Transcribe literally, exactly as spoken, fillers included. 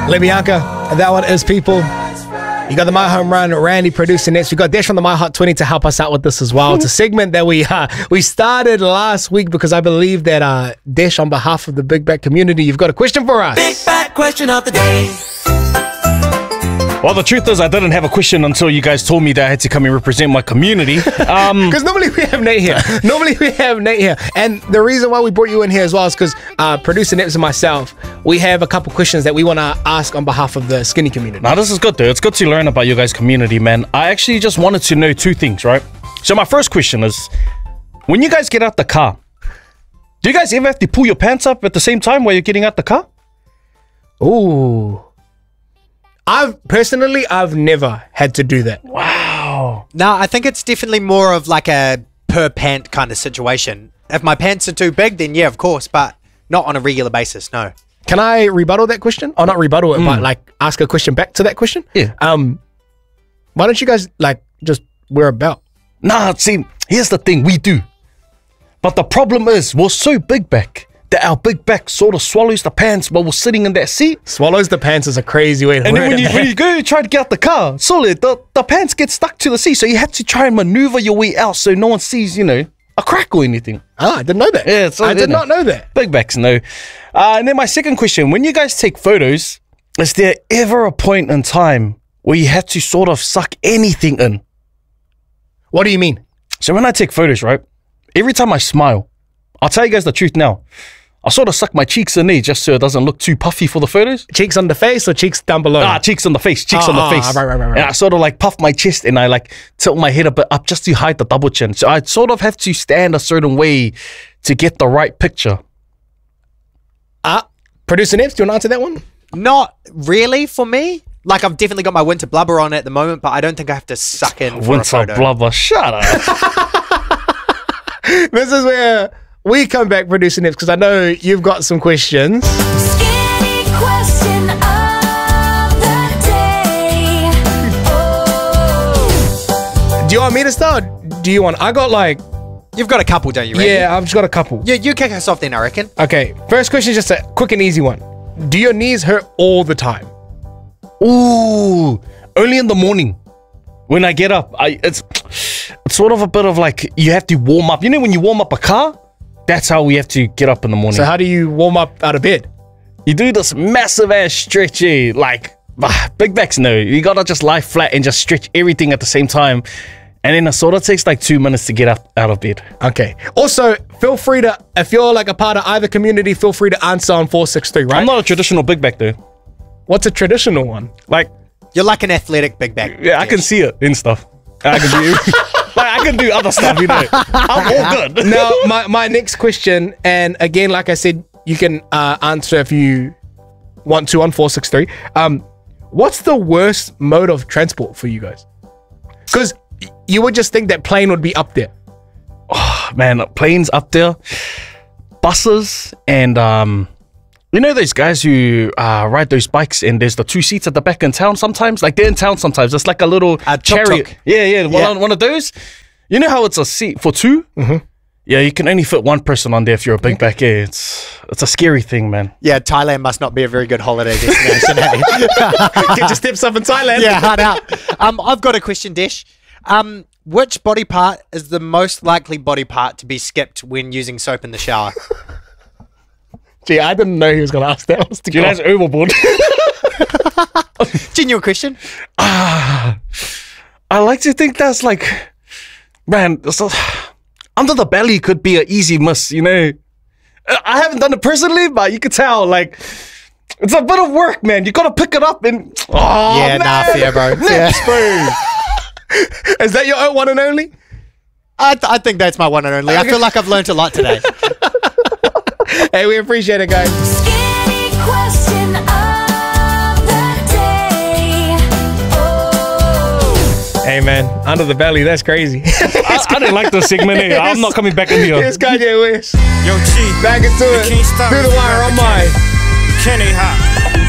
LeBianca, that one is People. You got the My Home Run, Randy producing next. We got Dash from the My Hot twenty to help us out with this as well. It's a segment that we uh, we started last week because I believe that uh, Dash, on behalf of the Big Back community, you've got a question for us. Big Back question of the day. Well, the truth is I didn't have a question until you guys told me that I had to come and represent my community. Um, Because normally we have Nate here. Normally we have Nate here. And the reason why we brought you in here as well is because uh, producer Nips and myself, we have a couple questions that we want to ask on behalf of the skinny community. now, this is good, though. It's good to learn about your guys' community, man. I actually just wanted to know two things, right? So my first question is, when you guys get out the car, do you guys ever have to pull your pants up at the same time while you're getting out the car? Ooh. I've personally, I've never had to do that. Wow. No, I think it's definitely more of like a per pant kind of situation. If my pants are too big, then yeah, of course, but not on a regular basis, no. Can I rebuttal that question? Or not rebuttal it, mm. but like ask a question back to that question? Yeah. Um, why don't you guys like just wear a belt? Nah, see, here's the thing, we do. But the problem is, we're so big back that our big back sort of swallows the pants while we're sitting in that seat. Swallows the pants is a crazy way to And word then when it. you, when you go try to get out the car, solid, the, the pants get stuck to the seat. So you have to try and maneuver your way out so no one sees, you know, a crack or anything. Ah, I didn't know that. Yeah, so, I did you know, not know that. Big backs, no. Uh, and then my second question, when you guys take photos, is there ever a point in time where you have to sort of suck anything in? What do you mean? So when I take photos, right, every time I smile, I'll tell you guys the truth now, I sort of suck my cheeks in there just so it doesn't look too puffy for the photos. Cheeks on the face or cheeks down below? Ah, cheeks on the face, cheeks Ah, on the ah, face. right, right, right, right. And I sort of like puff my chest and I like tilt my head a bit up just to hide the double chin. So I sort of have to stand a certain way to get the right picture. Ah, producer Nips, do you want to answer that one? Not really for me. Like, I've definitely got my winter blubber on at the moment, but I don't think I have to suck in for a Winter photo. blubber, shut up. This is where we come back, producer Nips, because I know you've got some questions. Skinny question of the day. Oh. Do you want me to start? Do you want? I got like, You've got a couple, don't you, Randy? yeah, I've just got a couple. You, you kick us off then, I reckon. Okay, first question is just a quick and easy one. Do your knees hurt all the time? Ooh, only in the morning when I get up. I it's it's sort of a bit of like you have to warm up. You know when you warm up a car? That's how we have to get up in the morning. So how do you warm up out of bed? You do this massive ass stretchy, like ah, big backs. No, you gotta just lie flat and just stretch everything at the same time. And then it sort of takes like two minutes to get up out of bed. Okay. Also, feel free to, if you're like a part of either community, feel free to answer on four six three, right? I'm not a traditional big back though. What's a traditional one? Like, You're like an athletic big back. yeah, I can see it in stuff. I can do, like, I can do other stuff, you know. I'm all good. Now, my, my next question, and again, like I said, you can uh, answer if you want to on four six three. Um, what's the worst mode of transport for you guys? Because you would just think that plane would be up there. Man, planes up there, buses, and um, you know those guys who uh, ride those bikes and there's the two seats at the back in town sometimes? Like they're in town sometimes. It's like a little A chariot. tuk-tuk. Yeah, yeah, one, Yeah. on- one of those. You know how it's a seat for two? Mm-hmm. Yeah, you can only fit one person on there if you're a big back. Yeah, it's, it's a scary thing, man. Yeah, Thailand must not be a very good holiday destination. eh? Get your steps up in Thailand. Yeah, hard out. Um, I've got a question, Desh. Um, which body part is the most likely body part to be skipped when using soap in the shower? Gee, I didn't know he was going to ask that. I was You know, that's overboard. Genuine question. I like to think that's like, man, it's a, under the belly could be an easy miss, you know. I haven't done it personally, but you could tell, like, it's a bit of work, man. You gotta pick it up and, oh, yeah, man. nah, fair, bro. Yeah. Is that your one and only? I, th- I think that's my one and only. I feel like I've learned a lot today. Hey, we appreciate it, guys. Skinny question of the day. Oh. Hey, man, under the belly, that's crazy. I, I didn't like this segment either. I'm not coming back in here. It's Kanye West. Yo, Chief. Back into You it. can't stop Through the me, wire on Kenny. mine. Kenny Hop.